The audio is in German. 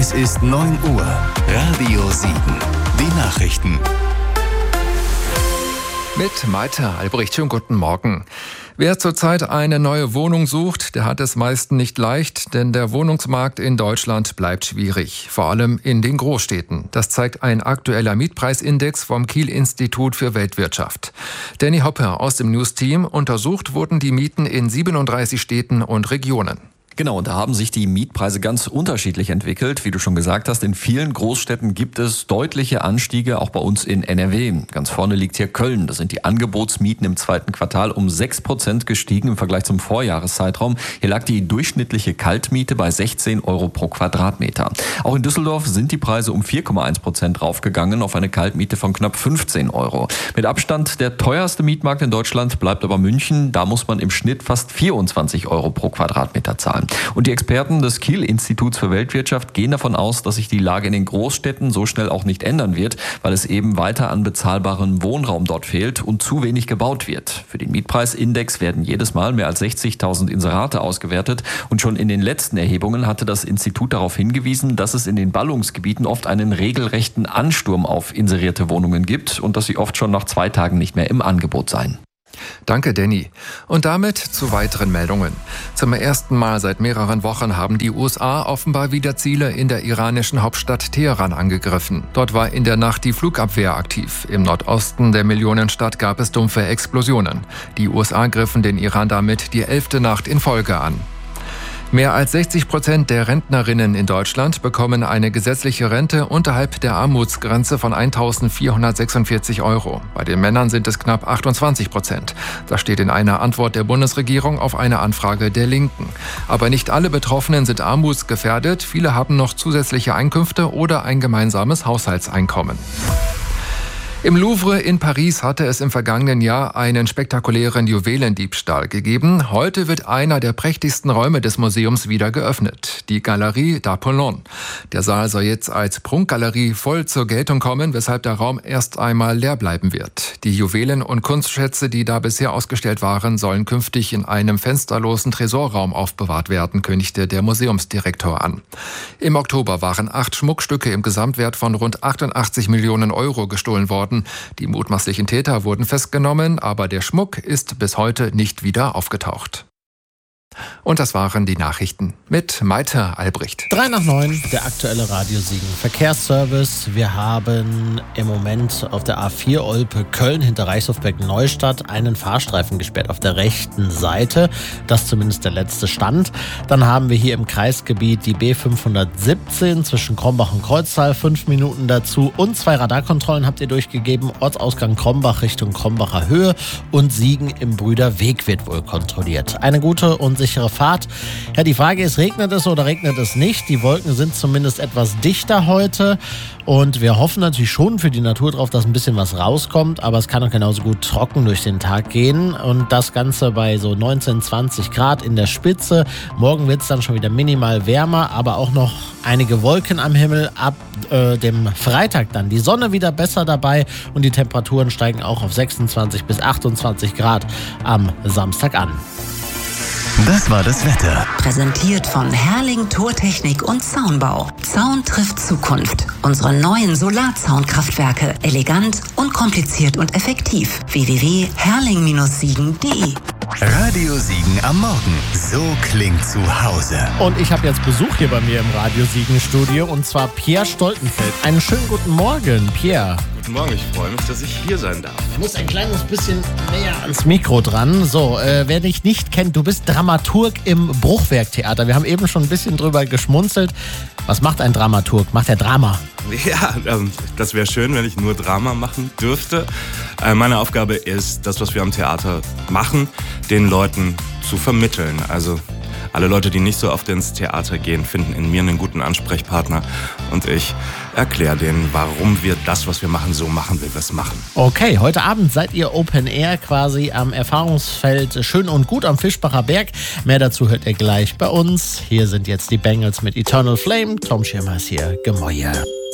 Es ist 9 Uhr. Radio Siegen. Die Nachrichten. Mit Malte Albrecht. Schönen guten Morgen. Wer zurzeit eine neue Wohnung sucht, der hat es meist nicht leicht, denn der Wohnungsmarkt in Deutschland bleibt schwierig, vor allem in den Großstädten. Das zeigt ein aktueller Mietpreisindex vom Kiel-Institut für Weltwirtschaft. Danny Hoppe aus dem News-Team: Untersucht wurden die Mieten in 37 Städten und Regionen. Genau, und da haben sich die Mietpreise ganz unterschiedlich entwickelt. Wie du schon gesagt hast, in vielen Großstädten gibt es deutliche Anstiege, auch bei uns in NRW. Ganz vorne liegt hier Köln. Da sind die Angebotsmieten im zweiten Quartal um 6% gestiegen im Vergleich zum Vorjahreszeitraum. Hier lag die durchschnittliche Kaltmiete bei 16 Euro pro Quadratmeter. Auch in Düsseldorf sind die Preise um 4,1% raufgegangen auf eine Kaltmiete von knapp 15 Euro. Mit Abstand der teuerste Mietmarkt in Deutschland bleibt aber München. Da muss man im Schnitt fast 24 Euro pro Quadratmeter zahlen. Und die Experten des Kiel-Instituts für Weltwirtschaft gehen davon aus, dass sich die Lage in den Großstädten so schnell auch nicht ändern wird, weil es eben weiter an bezahlbarem Wohnraum dort fehlt und zu wenig gebaut wird. Für den Mietpreisindex werden jedes Mal mehr als 60.000 Inserate ausgewertet. Und schon in den letzten Erhebungen hatte das Institut darauf hingewiesen, dass es in den Ballungsgebieten oft einen regelrechten Ansturm auf inserierte Wohnungen gibt und dass sie oft schon nach 2 Tagen nicht mehr im Angebot seien. Danke, Danny. Und damit zu weiteren Meldungen. Zum ersten Mal seit mehreren Wochen haben die USA offenbar wieder Ziele in der iranischen Hauptstadt Teheran angegriffen. Dort war in der Nacht die Flugabwehr aktiv. Im Nordosten der Millionenstadt gab es dumpfe Explosionen. Die USA griffen den Iran damit die 11. Nacht in Folge an. Mehr als 60% der Rentnerinnen in Deutschland bekommen eine gesetzliche Rente unterhalb der Armutsgrenze von 1.446 Euro. Bei den Männern sind es knapp 28%. Das steht in einer Antwort der Bundesregierung auf eine Anfrage der Linken. Aber nicht alle Betroffenen sind armutsgefährdet. Viele haben noch zusätzliche Einkünfte oder ein gemeinsames Haushaltseinkommen. Im Louvre in Paris hatte es im vergangenen Jahr einen spektakulären Juwelendiebstahl gegeben. Heute wird einer der prächtigsten Räume des Museums wieder geöffnet, die Galerie d'Apollon. Der Saal soll jetzt als Prunkgalerie voll zur Geltung kommen, weshalb der Raum erst einmal leer bleiben wird. Die Juwelen und Kunstschätze, die da bisher ausgestellt waren, sollen künftig in einem fensterlosen Tresorraum aufbewahrt werden, kündigte der Museumsdirektor an. Im Oktober waren 8 Schmuckstücke im Gesamtwert von rund 88 Millionen Euro gestohlen worden. Die mutmaßlichen Täter wurden festgenommen, aber der Schmuck ist bis heute nicht wieder aufgetaucht. Und das waren die Nachrichten mit Malte Albrecht. 3 nach 9, der aktuelle Radio Siegen Verkehrsservice. Wir haben im Moment auf der A4 Olpe-Köln hinter Reichshofberg-Neustadt einen Fahrstreifen gesperrt auf der rechten Seite. Das ist zumindest der letzte Stand. Dann haben wir hier im Kreisgebiet die B517 zwischen Krombach und Kreuztal, 5 Minuten dazu. Und 2 Radarkontrollen habt ihr durchgegeben. Ortsausgang Krombach Richtung Krombacher Höhe und Siegen im Brüderweg wird wohl kontrolliert. Eine gute und sichere Fahrt. Ja, die Frage ist, regnet es oder regnet es nicht? Die Wolken sind zumindest etwas dichter heute und wir hoffen natürlich schon für die Natur drauf, dass ein bisschen was rauskommt, aber es kann auch genauso gut trocken durch den Tag gehen und das Ganze bei so 19, 20 Grad in der Spitze. Morgen wird es dann schon wieder minimal wärmer, aber auch noch einige Wolken am Himmel. Ab dem Freitag dann die Sonne wieder besser dabei und die Temperaturen steigen auch auf 26 bis 28 Grad am Samstag an. Das war das Wetter. Präsentiert von Herrling Tortechnik und Zaunbau. Zaun trifft Zukunft. Unsere neuen Solarzaunkraftwerke. Elegant, unkompliziert und effektiv. www.herrling-siegen.de. Radio Siegen am Morgen. So klingt zu Hause. Und ich habe jetzt Besuch hier bei mir im Radio Siegen Studio und zwar Pierre Stoltenfeld. Einen schönen guten Morgen, Pierre. Guten Morgen, ich freue mich, dass ich hier sein darf. Du musst ein kleines bisschen näher ans Mikro dran. So, wer dich nicht kennt, du bist Dramaturg im Bruchwerktheater. Wir haben eben schon ein bisschen drüber geschmunzelt. Was macht ein Dramaturg? Macht er Drama? Ja, das wäre schön, wenn ich nur Drama machen dürfte. Meine Aufgabe ist, das, was wir am Theater machen, den Leuten zu vermitteln. Also alle Leute, die nicht so oft ins Theater gehen, finden in mir einen guten Ansprechpartner und ich erkläre denen, warum wir das, was wir machen, so machen, wie wir es machen. Okay, heute Abend seid ihr Open Air quasi am Erfahrungsfeld Schön und Gut am Fischbacher Berg. Mehr dazu hört ihr gleich bei uns. Hier sind jetzt die Bengals mit Eternal Flame. Tom Schirmer ist hier. Gemäuer.